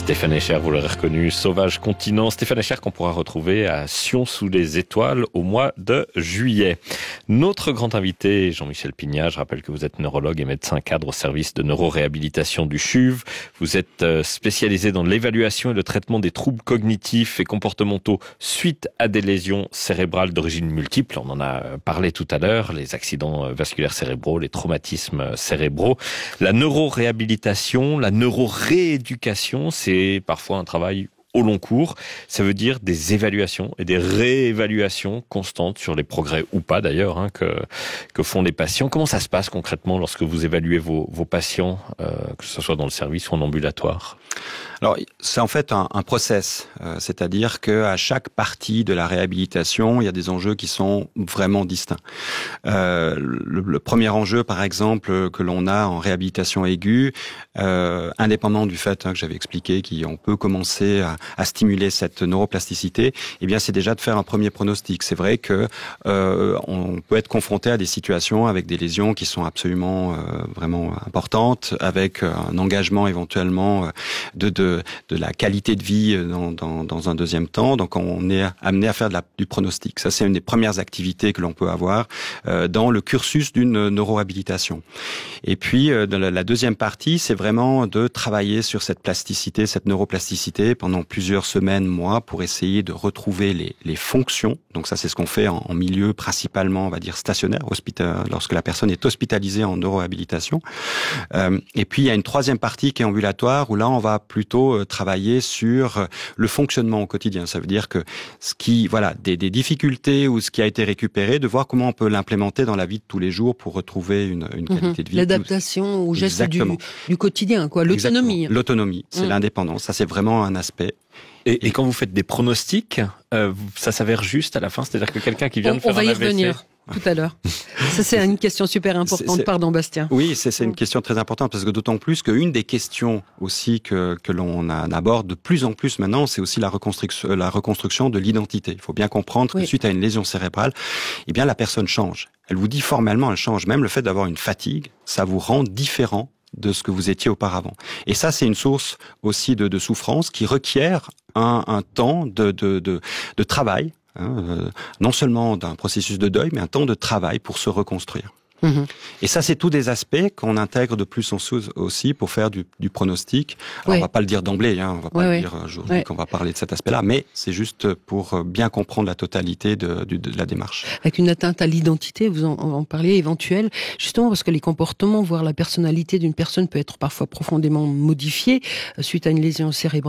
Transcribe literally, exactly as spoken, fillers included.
Stéphane Echer, vous l'aurez reconnu, Sauvage Continent. Stéphane Echer qu'on pourra retrouver à Sion sous les étoiles au mois de juillet. Notre grand invité, Jean-Michel Pignat, je rappelle que vous êtes neurologue et médecin cadre au service de neuroréhabilitation du C H U V. Vous êtes spécialisé dans l'évaluation et le traitement des troubles cognitifs et comportementaux suite à des lésions cérébrales d'origine multiple. On en a parlé tout à l'heure, les accidents vasculaires cérébraux, les traumatismes cérébraux. La neuroréhabilitation, la neurorééducation, c'est parfois un travail au long cours. Ça veut dire des évaluations et des réévaluations constantes sur les progrès ou pas d'ailleurs hein, que que font les patients. Comment ça se passe concrètement lorsque vous évaluez vos, vos patients, euh, que ce soit dans le service ou en ambulatoire ? Alors, c'est en fait un, un process, euh, c'est-à-dire que à chaque partie de la réhabilitation, il y a des enjeux qui sont vraiment distincts. Euh, le, le premier enjeu, par exemple, que l'on a en réhabilitation aiguë, euh, indépendamment du fait hein, que j'avais expliqué qu'on peut commencer à, à stimuler cette neuroplasticité, eh bien, c'est déjà de faire un premier pronostic. C'est vrai que euh, on peut être confronté à des situations avec des lésions qui sont absolument euh, vraiment importantes, avec un engagement éventuellement de, de de la qualité de vie dans, dans, dans un deuxième temps. Donc, on est amené à faire de la, du pronostic. Ça, c'est une des premières activités que l'on peut avoir euh, dans le cursus d'une neurohabilitation. Et puis, euh, dans la, la deuxième partie, c'est vraiment de travailler sur cette plasticité, cette neuroplasticité pendant plusieurs semaines, mois, pour essayer de retrouver les, les fonctions. Donc, ça, c'est ce qu'on fait en, en milieu principalement, on va dire, stationnaire, hospital, lorsque la personne est hospitalisée en neurohabilitation. Euh, et puis, il y a une troisième partie qui est ambulatoire, où là, on va plutôt travailler sur le fonctionnement au quotidien. Ça veut dire que ce qui, voilà, des, des difficultés ou ce qui a été récupéré, de voir comment on peut l'implémenter dans la vie de tous les jours pour retrouver une, une qualité mmh. de vie. L'adaptation aux gestes du, du quotidien, quoi. L'autonomie. Exactement. L'autonomie, c'est mmh. l'indépendance. Ça, c'est vraiment un aspect. Et, et quand vous faites des pronostics, euh, ça s'avère juste à la fin, c'est-à-dire que quelqu'un qui vient on, de faire on va un y A V C... revenir. Tout à l'heure. Ça, c'est une question super importante. C'est, c'est, Pardon, Bastien. Oui, c'est, c'est une question très importante parce que d'autant plus qu'une des questions aussi que, que l'on aborde de plus en plus maintenant, c'est aussi la reconstruction, la reconstruction de l'identité. Il faut bien comprendre oui. que suite à une lésion cérébrale, eh bien, la personne change. Elle vous dit formellement, elle change. Même le fait d'avoir une fatigue, ça vous rend différent de ce que vous étiez auparavant. Et ça, c'est une source aussi de, de souffrance qui requiert un, un temps de, de, de, de travail. Hein, euh, non seulement d'un processus de deuil, mais un temps de travail pour se reconstruire. Mmh. Et ça, c'est tous des aspects qu'on intègre de plus en plus aussi pour faire du, du pronostic. Alors, oui. on va pas le dire d'emblée, hein, on va pas oui, le dire aujourd'hui oui. qu'on va parler de cet aspect-là, mais c'est juste pour bien comprendre la totalité de, de, de la démarche. Avec une atteinte à l'identité, vous en, en parliez, éventuelle, justement parce que les comportements, voire la personnalité d'une personne peut être parfois profondément modifiée suite à une lésion cérébrale.